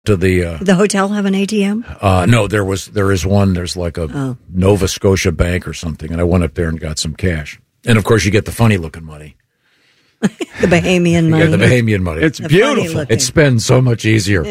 to the hotel have an ATM? No, there is one. There's like a Nova Scotia Bank or something, and I went up there and got some cash. And of course, you get the funny looking money. The Bahamian money. Yeah, the Bahamian money. It's beautiful. It spends so much easier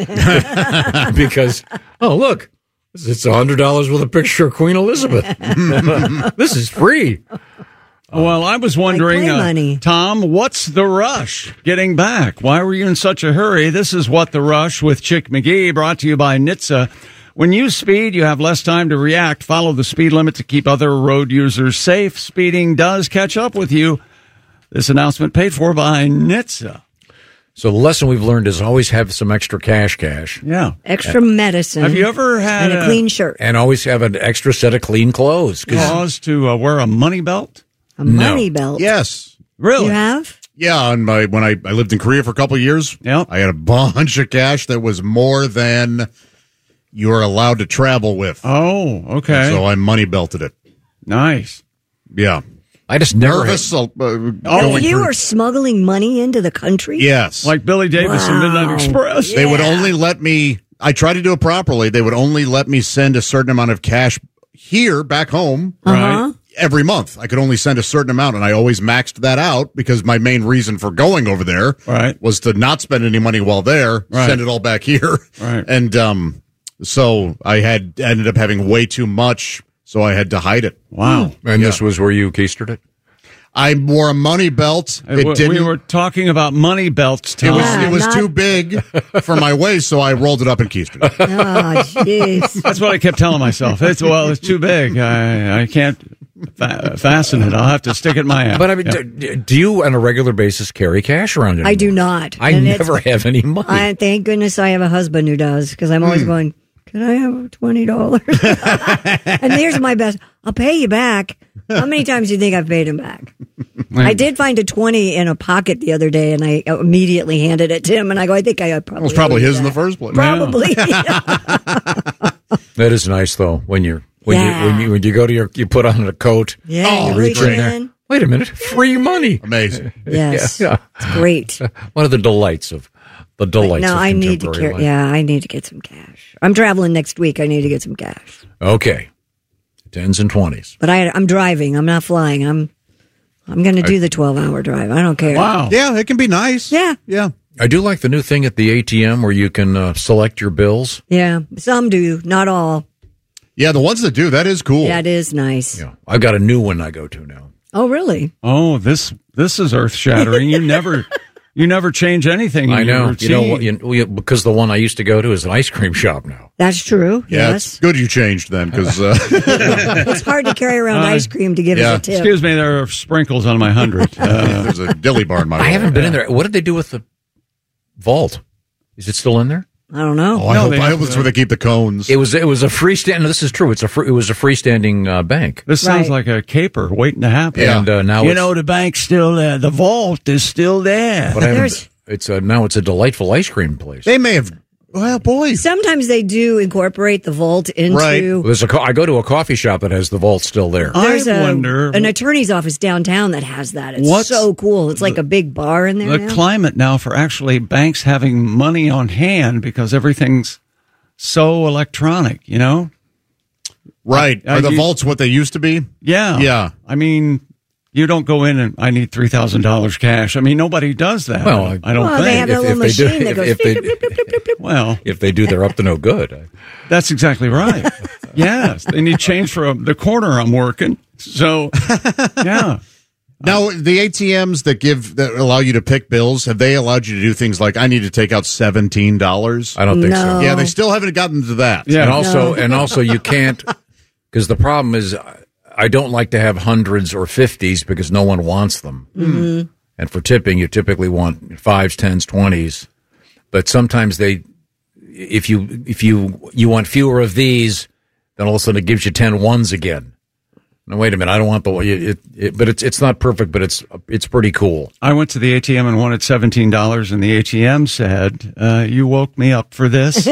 because look, it's $100 with a picture of Queen Elizabeth. This is free. Well, I was wondering, money. Tom, what's the rush getting back? Why were you in such a hurry? This is What the Rush with Chick McGee, brought to you by NHTSA. When you speed, you have less time to react. Follow the speed limit to keep other road users safe. Speeding does catch up with you. This announcement paid for by NHTSA. So the lesson we've learned is always have some extra cash. Yeah. Extra medicine. Have you ever had and a clean shirt? And always have an extra set of clean clothes. Cause to wear a money belt? A money belt? Yes. Really? You have? Yeah, when I lived in Korea for a couple of years, I had a bunch of cash that was more than you were allowed to travel with. Oh, okay. And so I money belted it. Nice. Yeah. I just never nervous. You were smuggling money into the country? Yes. Like Billy Davis and Midnight Express. Yeah. They would only let me, I tried to do it properly, they would only let me send a certain amount of cash here, back home, right? Every month. I could only send a certain amount, and I always maxed that out because my main reason for going over there was to not spend any money while there, send it all back here. Right. And so I ended up having way too much, so I had to hide it. Wow. And this was where you keistered it? I wore a money belt. We were talking about money belts, Tom. It was too big for my waist, so I rolled it up and keistered it. Oh, jeez. That's what I kept telling myself. It's too big. I can't fasten it. I'll have to stick it in my ass. But I mean, do you on a regular basis carry cash around anymore? I do not. I never have any money. Thank goodness I have a husband who does, because I'm always going, can I have $20? And here's my best. I'll pay you back. How many times do you think I've paid him back? I did find a 20 in a pocket the other day, and I immediately handed it to him. And I go, I think I probably. It was probably his in the first place. Probably. That is nice, though. When you go to you put on a coat. Yeah. You reach in there. Wait a minute, free money. Amazing. Yes. Yeah. It's great. One of the delights of No, I need to contemporary life. Yeah, I need to get some cash. I'm traveling next week. I need to get some cash. Okay. 10s and 20s. But I'm driving. I'm not flying. I'm going to do the 12-hour drive. I don't care. Wow. Yeah, it can be nice. Yeah. Yeah. I do like the new thing at the ATM where you can select your bills. Yeah. Some do, not all. Yeah, the ones that do, that is cool. Yeah, it is nice. Yeah. I've got a new one I go to now. Oh, really? Oh, this is earth-shattering. You never change anything. I know. You know what? Because the one I used to go to is an ice cream shop now. That's true. Yeah, Yes. it's good you changed then, because It's hard to carry around ice cream to give us a tip. Excuse me, there are sprinkles on my 100. there's a dilly bar in my I haven't been in there. What did they do with the vault? Is it still in there? I don't know. I hope it's where they keep the cones. It was a freestanding. This is true. It was a freestanding bank. This sounds like a caper waiting to happen. Yeah. And now the bank's still there. The vault is still there. But now it's a delightful ice cream place. They may have. Well, boy. Sometimes they do incorporate the vault into. Right. I go to a coffee shop that has the vault still there. There's I wonder an attorney's office downtown that has that. It's so cool. It's like a big bar in there. The climate now for actually banks having money on hand because everything's so electronic, you know? Right. Are the vaults what they used to be? Yeah. Yeah. I mean, you don't go in and I need $3,000 cash. I mean, nobody does that. Well, I don't think. They have a little machine that goes. Well, if they do, they're up to no good. That's exactly right. Yes. They need change for the corner I'm working. So, yeah. Now, the ATMs that allow you to pick bills, have they allowed you to do things like, I need to take out $17? I don't think so. Yeah, they still haven't gotten to that. Yeah. And also you can't, because the problem is I don't like to have hundreds or 50s because no one wants them. Mm-hmm. And for tipping, you typically want 5s, 10s, 20s. But sometimes if you want fewer of these, then all of a sudden it gives you 10 ones again. Now, wait a minute, I don't want but it's not perfect, but it's pretty cool. I went to the ATM and wanted $17, and the ATM said, "You woke me up for this."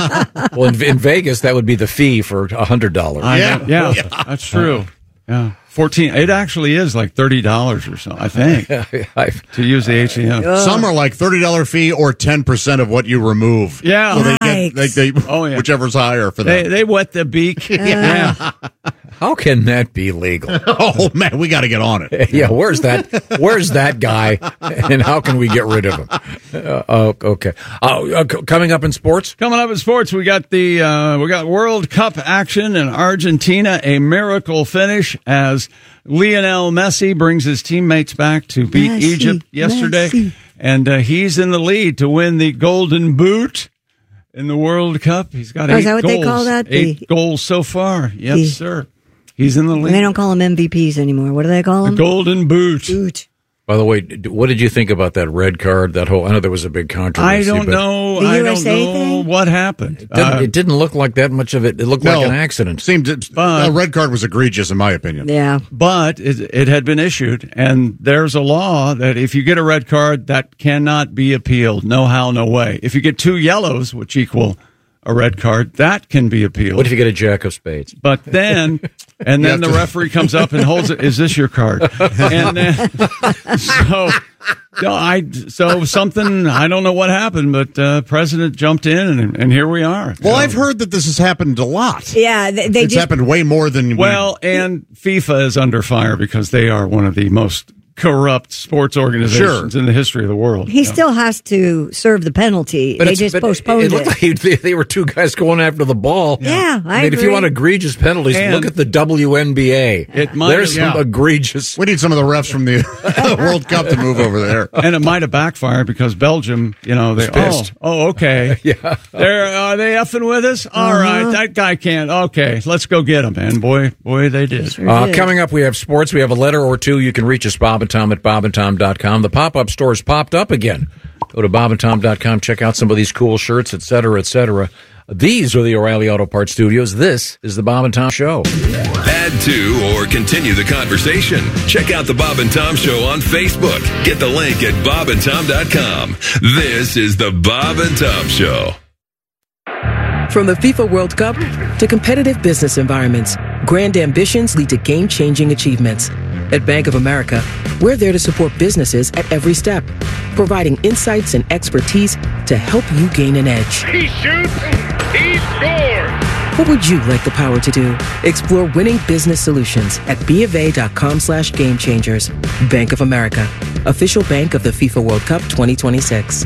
Well, in Vegas, that would be the fee for $100. Yeah, that's true. Yeah. 14. It actually is like $30 or so, I think, to use the ATM. Some are like $30 fee or 10% of what you remove. Yeah. So they get, whichever's higher for them. They wet the beak. Yeah. How can that be legal? Oh, man, we got to get on it. Yeah, where's that guy, and how can we get rid of him? Okay. Coming up in sports? Coming up in sports, we got World Cup action in Argentina, a miracle finish as Lionel Messi brings his teammates back to beat Egypt yesterday. And he's in the lead to win the Golden Boot in the World Cup. He's got 8 goals. Is that what they call that? 8 goals so far. Yes, sir. He's in the league. They don't call them MVPs anymore. What do they call them? The Golden Boot. By the way, what did you think about that red card? I know there was a big controversy. I don't know. I don't know what happened. It didn't look like that much of it. It looked like an accident. A red card was egregious, in my opinion. Yeah. But it had been issued, and there's a law that if you get a red card, that cannot be appealed. No how, no way. If you get 2 yellows, which equal a red card, that can be appealed. What if you get a jack of spades? But then, and then the referee comes up and holds it. Is this your card? And then, so something, I don't know what happened, but President jumped in, and here we are. Well, I've heard that this has happened a lot. Yeah, it's happened way more than and FIFA is under fire because they are one of the most corrupt sports organizations in the history of the world. He still has to serve the penalty. They just postponed it. It looked like they were 2 guys going after the ball. Yeah, I mean, if you want egregious penalties, look at the WNBA. There's some egregious. We need some of the refs from the World Cup to move over there. And it might have backfired because Belgium, they pissed. Okay. Yeah. Are they effing with us? All right, that guy can't. Okay, let's go get him. And boy, they did. Coming up, we have sports. We have a letter or two. You can reach us, Bob and Tom at bobandtom.com. The pop-up store's popped up again. Go to bobandtom.com, check out some of these cool shirts, et cetera, et cetera. These are the O'Reilly Auto Parts Studios. This is the Bob and Tom Show. Add to or continue the conversation. Check out the Bob and Tom Show on Facebook. Get the link at bobandtom.com. This is the Bob and Tom Show. From the FIFA World Cup to competitive business environments, grand ambitions lead to game-changing achievements. At Bank of America, we're there to support businesses at every step, providing insights and expertise to help you gain an edge. He shoots, he scores! What would you like the power to do? Explore winning business solutions at BofA.com/gamechangers. Bank of America, official bank of the FIFA World Cup 2026.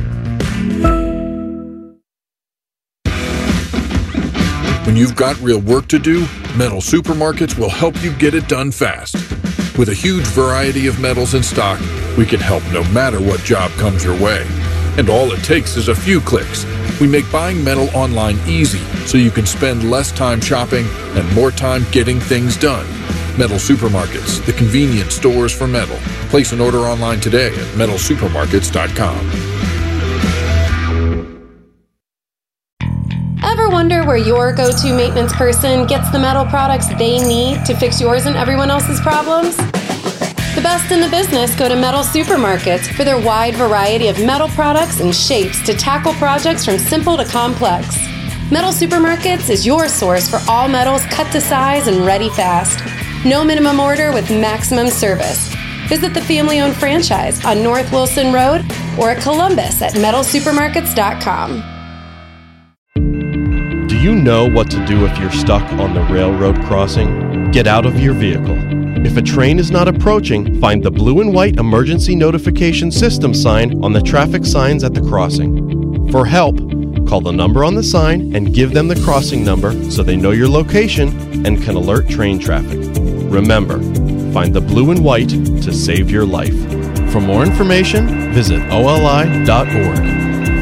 When you've got real work to do, Metal Supermarkets will help you get it done fast. With a huge variety of metals in stock, we can help no matter what job comes your way. And all it takes is a few clicks. We make buying metal online easy so you can spend less time shopping and more time getting things done. Metal Supermarkets, the convenient stores for metal. Place an order online today at metalsupermarkets.com. Ever wonder where your go-to maintenance person gets the metal products they need to fix yours and everyone else's problems? The best in the business go to Metal Supermarkets for their wide variety of metal products and shapes to tackle projects from simple to complex. Metal Supermarkets is your source for all metals cut to size and ready fast. No minimum order with maximum service. Visit the family-owned franchise on North Wilson Road or at Columbus at metalsupermarkets.com. Do you know what to do if you're stuck on the railroad crossing? Get out of your vehicle. If a train is not approaching, find the blue and white emergency notification system sign on the traffic signs at the crossing. For help, call the number on the sign and give them the crossing number so they know your location and can alert train traffic. Remember, find the blue and white to save your life. For more information, visit oli.org.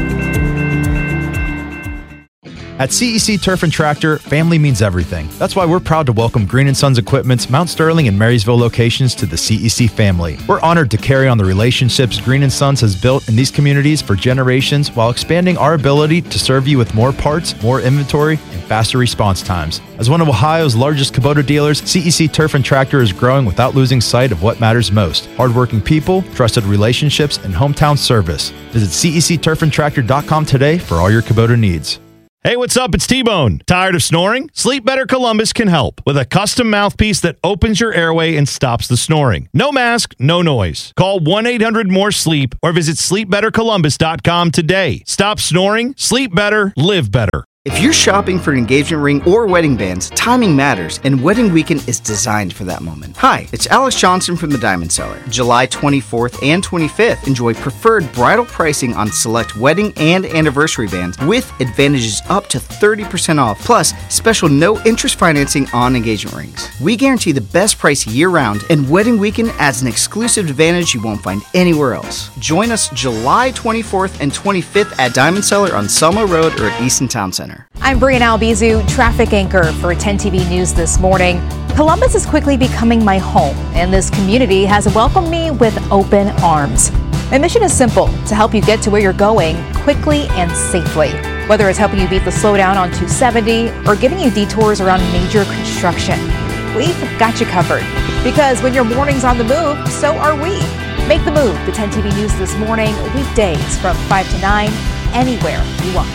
At CEC Turf and Tractor, family means everything. That's why we're proud to welcome Green & Sons Equipment's Mount Sterling and Marysville locations to the CEC family. We're honored to carry on the relationships Green & Sons has built in these communities for generations while expanding our ability to serve you with more parts, more inventory, and faster response times. As one of Ohio's largest Kubota dealers, CEC Turf and Tractor is growing without losing sight of what matters most: hardworking people, trusted relationships, and hometown service. Visit CECturfandtractor.com today for all your Kubota needs. Hey, what's up? It's T-Bone. Tired of snoring? Sleep Better Columbus can help with a custom mouthpiece that opens your airway and stops the snoring. No mask, no noise. Call 1-800-MORE-SLEEP or visit sleepbettercolumbus.com today. Stop snoring, sleep better, live better. If you're shopping for an engagement ring or wedding bands, timing matters, and Wedding Weekend is designed for that moment. Hi, it's Alex Johnson from the Diamond Seller. July 24th and 25th, enjoy preferred bridal pricing on select wedding and anniversary bands with advantages up to 30% off, plus special no-interest financing on engagement rings. We guarantee the best price year-round, and Wedding Weekend adds an exclusive advantage you won't find anywhere else. Join us July 24th and 25th at Diamond Seller on Selma Road or at Easton Town Center. I'm Brian Albizu, traffic anchor for 10 TV News this morning. Columbus is quickly becoming my home, and this community has welcomed me with open arms. My mission is simple, to help you get to where you're going quickly and safely. Whether it's helping you beat the slowdown on 270 or giving you detours around major construction, we've got you covered. Because when your morning's on the move, so are we. Make the move to 10 TV News this morning, weekdays from 5 to 9, anywhere you watch.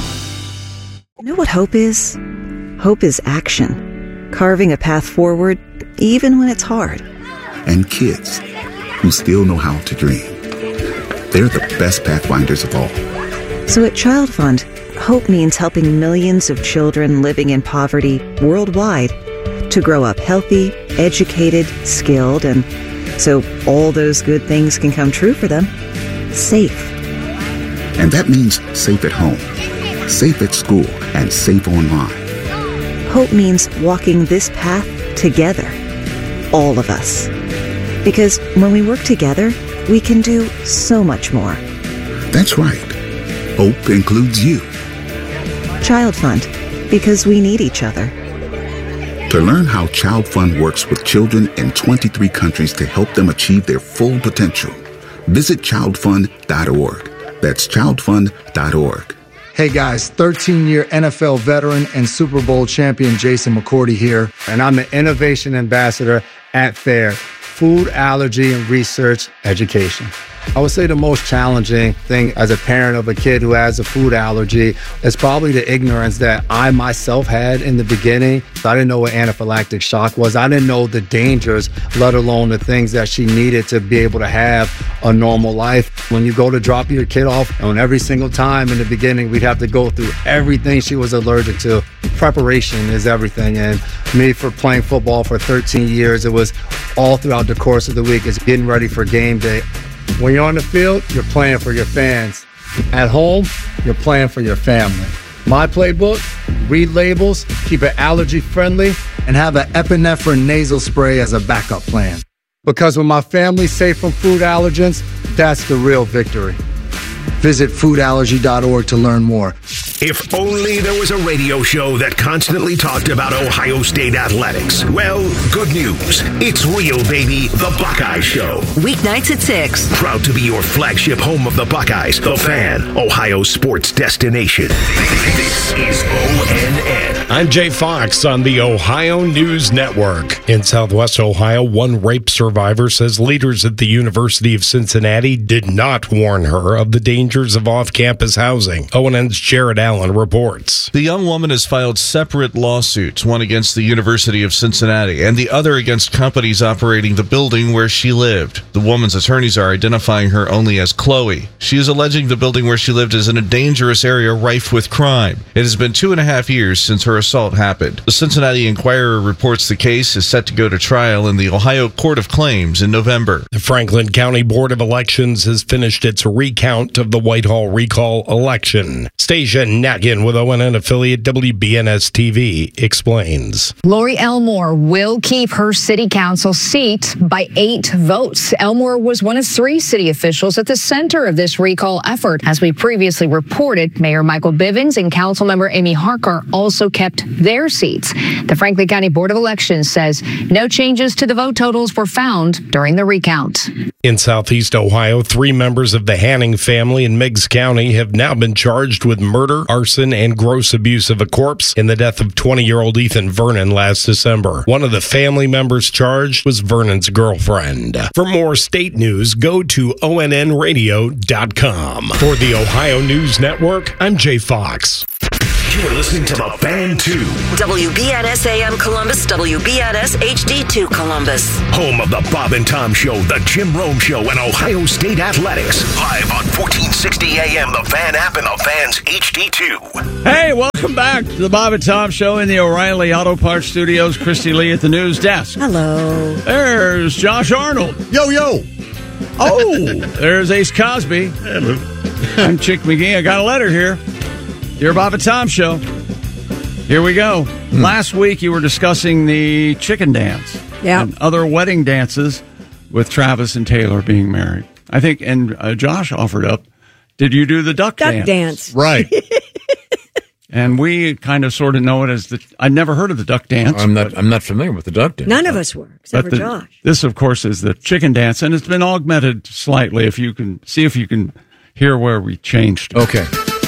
You know what hope is? Hope is action. Carving a path forward, even when it's hard. And kids who still know how to dream. They're the best pathfinders of all. So at Child Fund, hope means helping millions of children living in poverty worldwide to grow up healthy, educated, skilled, and so all those good things can come true for them. Safe. And that means safe at home, safe at school, and safe online. Hope means walking this path together, all of us. Because when we work together, we can do so much more. That's right. Hope includes you. Child Fund, because we need each other. To learn how Child Fund works with children in 23 countries to help them achieve their full potential, visit childfund.org. That's childfund.org. Hey guys, 13-year NFL veteran and Super Bowl champion Jason McCourty here, and I'm an innovation ambassador at FAIR, Food Allergy and Research Education. I would say the most challenging thing as a parent of a kid who has a food allergy is probably the ignorance that I myself had in the beginning. I didn't know what anaphylactic shock was. I didn't know the dangers, let alone the things that she needed to be able to have a normal life. When you go to drop your kid off, and every single time in the beginning, we'd have to go through everything she was allergic to. Preparation is everything. And me, for playing football for 13 years, it was all throughout the course of the week. It's getting ready for game day. When you're on the field, you're playing for your fans. At home, you're playing for your family. My playbook, read labels, keep it allergy friendly, and have an epinephrine nasal spray as a backup plan. Because when my family's safe from food allergens, that's the real victory. Visit foodallergy.org to learn more. If only there was a radio show that constantly talked about Ohio State athletics. Well, good news. It's real, baby. The Buckeye Show. Weeknights at 6. Proud to be your flagship home of the Buckeyes, The Fan, Ohio sports destination. This is ONN. I'm Jay Fox on the Ohio News Network. In Southwest Ohio, one rape survivor says leaders at the University of Cincinnati did not warn her of the dangers of off-campus housing. ONN's Jared Allen reports. The young woman has filed separate lawsuits, one against the University of Cincinnati and the other against companies operating the building where she lived. The woman's attorneys are identifying her only as Chloe. She is alleging the building where she lived is in a dangerous area rife with crime. It has been 2.5 years since her assault happened. The Cincinnati Enquirer reports the case is set to go to trial in the Ohio Court of Claims in November. The Franklin County Board of Elections has finished its recount of the Whitehall recall election. Stacia Natkin with ONN affiliate WBNS-TV explains. Lori Elmore will keep her city council seat by 8 votes. Elmore was one of 3 city officials at the center of this recall effort. As we previously reported, Mayor Michael Bivens and Councilmember Amy Harker also kept their seats. The Franklin County Board of Elections says no changes to the vote totals were found during the recount. In Southeast Ohio, 3 members of the Hanning family in Meigs County have now been charged with murder, arson, and gross abuse of a corpse in the death of 20-year-old Ethan Vernon last December. One of the family members charged was Vernon's girlfriend. For more state news, go to ONNradio.com. For the Ohio News Network, I'm Jay Fox. You're listening to The Fan 2. WBNS AM Columbus, WBNS HD2 Columbus. Home of the Bob and Tom Show, the Jim Rome Show, and Ohio State Athletics. Live on 1460 AM, the Fan app, and the Fan's HD2. Hey, welcome back to the Bob and Tom Show in the O'Reilly Auto Parts Studios. Christy Lee at the news desk. Hello. There's Josh Arnold. Yo, yo. Oh, there's Ace Cosby. Hello. I'm Chick McGee. I got a letter here. Dear Bob and Tom Show. Here we go. Last week you were discussing the chicken dance. Yeah. And other wedding dances with Travis and Taylor being married. I think, and Josh offered up, did you do the duck dance? Right. And we kind of sort of know it as I'd never heard of the duck dance. I'm not familiar with the duck dance. None of us were, except for Josh. This, of course, is the chicken dance, and it's been augmented slightly. If you can hear where we changed. Okay.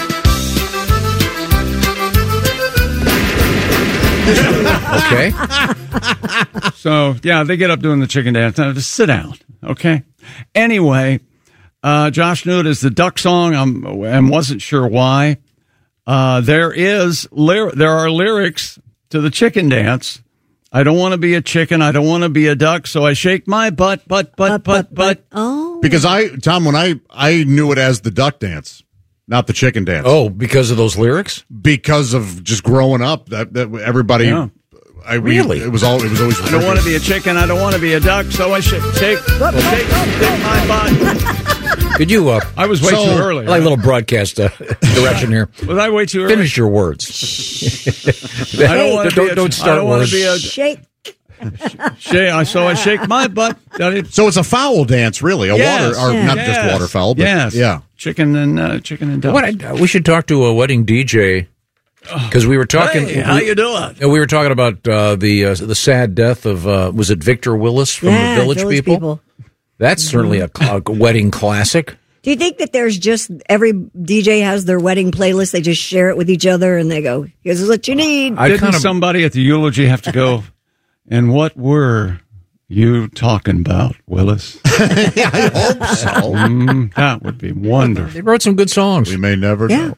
Okay. So, yeah, they get up doing the chicken dance. Now, just sit down, okay? Anyway, Josh knew it as the duck song and wasn't sure why. There are lyrics to the chicken dance. I don't want to be a chicken. I don't want to be a duck. So I shake my butt. Oh. Because when I knew it as the duck dance, not the chicken dance. Oh, because of those lyrics? Because of just growing up, that everybody. Yeah. Really? It was always. I don't want to be a chicken. I don't want to be a duck. So I shake my butt. Could you? I was way too early. I like a little broadcast direction here. Was I way too early? Finish your words. I don't want to don't start words. Shake. So I shake my butt. So it's a fowl dance, really. Yes. Not just waterfowl, but yeah. Chicken and duck. We should talk to a wedding DJ. Because we were talking. Hey, how you doing? We were talking about the sad death of was it Victor Willis from the Village People? That's certainly a wedding classic. Do you think that there's just every DJ has their wedding playlist? They just share it with each other and they go, "Here's what you need." Didn't somebody at the eulogy have to go? And what were you talking about, Willis? Yeah, I hope so. That would be wonderful. They wrote some good songs. We may never know.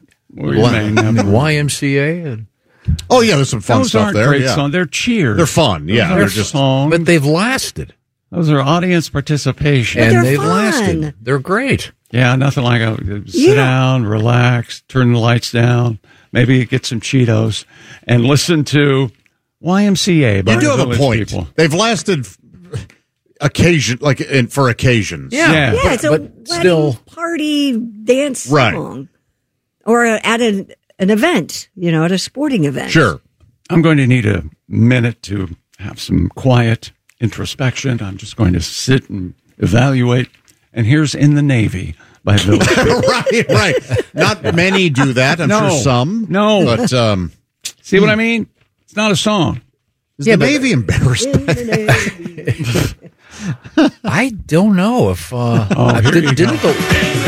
YMCA. Oh yeah, there's some fun Those stuff aren't there. Great Yeah. songs. They're cheers. They're fun. Yeah, they're just songs, but they've lasted. Those are audience participation, and they've lasted. They're great. Yeah, nothing like sit down, relax, turn the lights down, maybe get some Cheetos, and listen to YMCA. You do have a point. People. They've lasted for occasions. Yeah, it's a wedding still party dance song, or at an event, at a sporting event. Sure. I'm going to need a minute to have some quiet introspection. I'm just going to sit and evaluate. And here's In the Navy by Village People. Right. Not many do that. I'm sure some. No. But see what I mean? It's not a song. Is the Navy embarrassed by I don't know if didn't